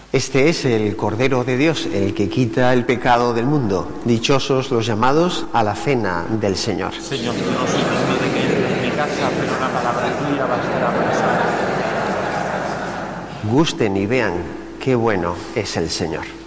Este es el Cordero de Dios, el que quita el pecado del mundo. Dichosos los llamados a la cena del Señor. Señor, no soy digno de que entre en mi casa, pero una palabra tuya bastará para salvar. Gusten y vean qué bueno es el Señor.